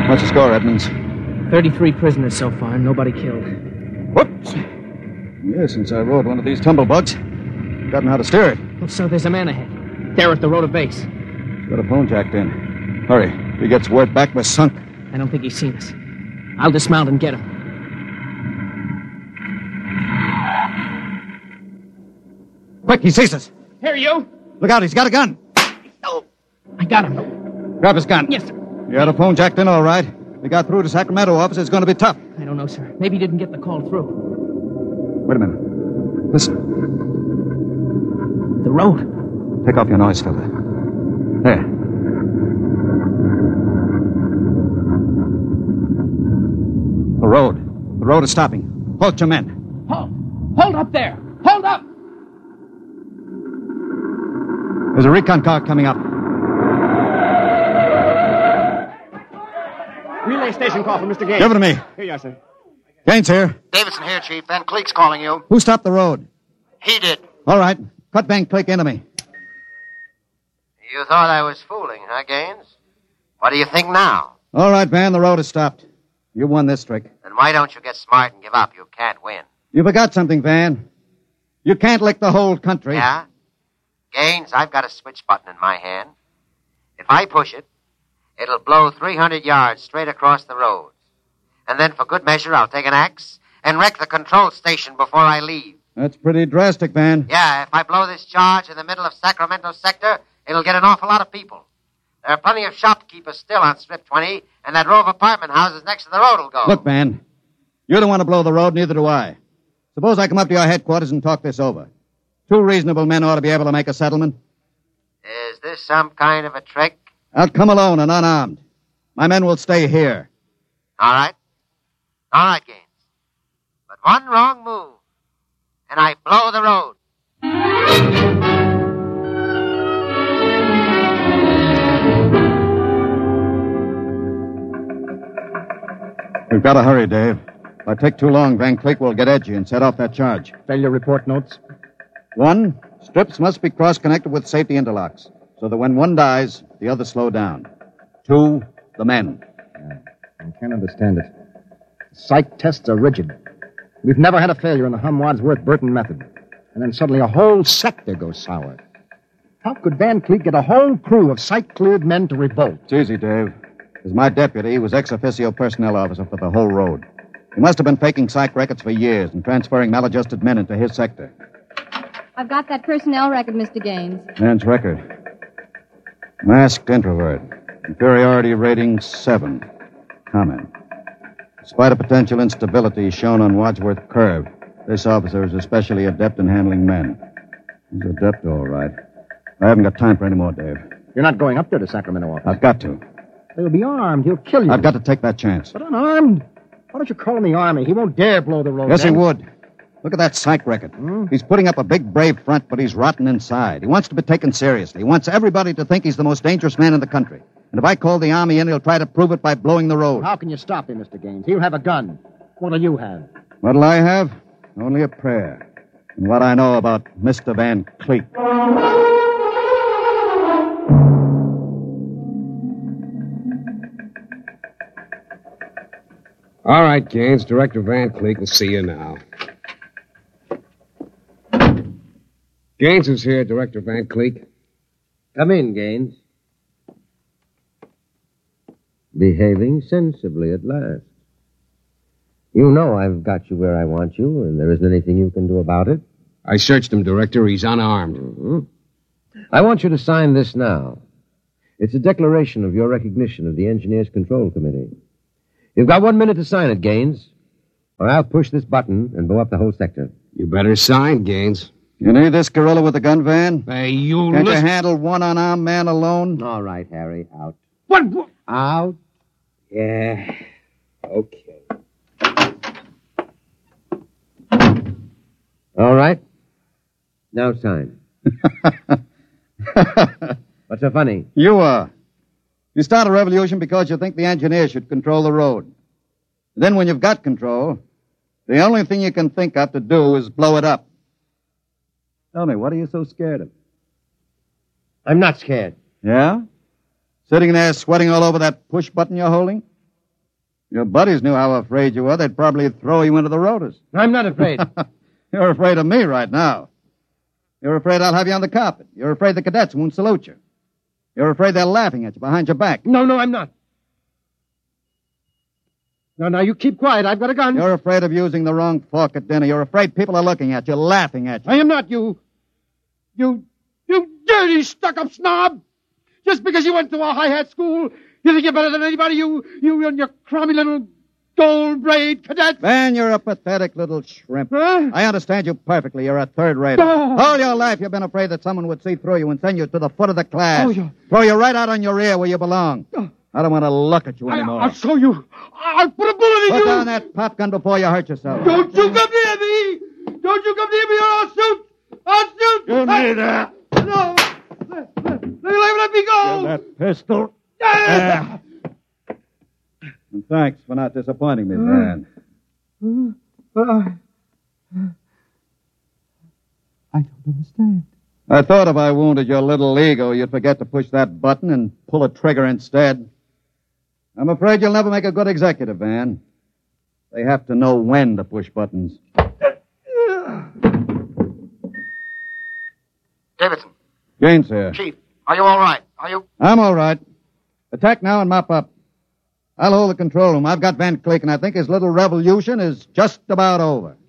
What's the score, Edmonds? 33 prisoners so far, nobody killed. Whoops. Yeah, since I rode one of these tumblebugs, I've gotten how to steer it. Well, sir, there's a man ahead. There at the rota base. He's got a phone jacked in. Hurry. If he gets word back, we're sunk. I don't think he's seen us. I'll dismount and get him. Quick, he sees us. Here, you. Look out, he's got a gun. Oh, I got him. Grab his gun. Yes, sir. You had a phone jacked in, all right. If he got through to Sacramento office, it's going to be tough. I don't know, sir. Maybe he didn't get the call through. Wait a minute. Listen. The road. Take off your noise filter. There. The road. The road is stopping. Halt your men. Halt! Hold up there! Hold up! There's a recon car coming up. Relay station call from Mr. Gaines. Give it to me. Here you are, sir. Gaines here. Davidson here, Chief. Van Cleek's calling you. Who stopped the road? He did. All right. Cut Van Cleek into me. You thought I was fooling, huh, Gaines? What do you think now? All right, Van, the road is stopped. You won this trick. Then why don't you get smart and give up? You can't win. You forgot something, Van. You can't lick the whole country. Yeah? Gaines, I've got a switch button in my hand. If I push it, it'll blow 300 yards straight across the roads. And then for good measure, I'll take an axe and wreck the control station before I leave. That's pretty drastic, Van. Yeah, if I blow this charge in the middle of Sacramento sector, it'll get an awful lot of people. There are plenty of shopkeepers still on Strip 20, and that row of apartment houses next to the road will go. Look, Van, you don't want to blow the road, neither do I. Suppose I come up to your headquarters and talk this over. 2 reasonable men ought to be able to make a settlement. Is this some kind of a trick? I'll come alone and unarmed. My men will stay here. All right. All right, Gaines. But one wrong move, and I blow the road. We've got to hurry, Dave. If I take too long, Van Cleek will get edgy and set off that charge. Failure report notes. 1, strips must be cross-connected with safety interlocks, so that when one dies, the others slow down. 2, the men. I can't understand it. Psych tests are rigid. We've never had a failure in the Hum-Wadsworth-Burton method. And then suddenly a whole sector goes sour. How could Van Cleek get a whole crew of psych-cleared men to revolt? It's easy, Dave. As my deputy, he was ex-officio personnel officer for the whole road. He must have been faking psych records for years and transferring maladjusted men into his sector. I've got that personnel record, Mr. Gaines. Man's record. Masked introvert. Inferiority rating 7. Comment. Despite a potential instability shown on Wadsworth Curve, this officer is especially adept in handling men. He's adept, all right. I haven't got time for any more, Dave. You're not going up there to Sacramento office. I've got to. He'll be armed. He'll kill you. I've got to take that chance. But unarmed? Why don't you call him the Army? He won't dare blow the road. Yes, he then. would. Look at that psych record. He's putting up a big, brave front, but he's rotten inside. He wants to be taken seriously. He wants everybody to think he's the most dangerous man in the country. And if I call the Army in, he'll try to prove it by blowing the road. How can you stop him, Mr. Gaines? He'll have a gun. What'll you have? What'll I have? Only a prayer. And what I know about Mr. Van Cleek. All right, Gaines. Director Van Cleek will see you now. Gaines is here, Director Van Cleek. Come in, Gaines. Behaving sensibly at last. You know I've got you where I want you, and there isn't anything you can do about it. I searched him, Director. He's unarmed. Mm-hmm. I want you to sign this now. It's a declaration of your recognition of the Engineers Control Committee. You've got 1 minute to sign it, Gaines, or I'll push this button and blow up the whole sector. You better sign, Gaines. You need this gorilla with the gun, Van? Hey, you Can't you listen. handle one unarmed man alone? All right, Harry, out. What? Out? Yeah. Okay. All right. Now sign. What's so funny? You are. You start a revolution because you think the engineers should control the road. Then when you've got control, the only thing you can think of to do is blow it up. Tell me, what are you so scared of? I'm not scared. Yeah? Sitting there sweating all over that push button you're holding? Your buddies knew how afraid you were. They'd probably throw you into the rotors. I'm not afraid. You're afraid of me right now. You're afraid I'll have you on the carpet. You're afraid the cadets won't salute you. You're afraid they're laughing at you behind your back. No, I'm not. Now, you keep quiet. I've got a gun. You're afraid of using the wrong fork at dinner. You're afraid people are looking at you, laughing at you. I am not you. You dirty, stuck-up snob. Just because you went to a high-hat school, you think you're better than anybody, you and your crummy little gold-braid cadet. Van, you're a pathetic little shrimp. Huh? I understand you perfectly. You're a third-rater. Oh. All your life you've been afraid that someone would see through you and send you to the foot of the class. Oh, yeah. Throw you right out on your ear where you belong. Oh. I don't want to look at you anymore. I'll show you. I'll put a bullet in Put you. down that pop gun before you hurt yourself. Don't you come near me. Don't you come near me or I'll shoot. I'll shoot. Give me that. No. Let me go. Give that pistol. Ah. And thanks for not disappointing me, Van. I don't understand. I thought if I wounded your little ego, you'd forget to push that button and pull a trigger instead. I'm afraid you'll never make a good executive, Van. They have to know when to push buttons. Davidson, Gaines here. Chief, are you all right? Are you? I'm all right. Attack now and mop up. I'll hold the control room. I've got Van Cleek, and I think his little revolution is just about over.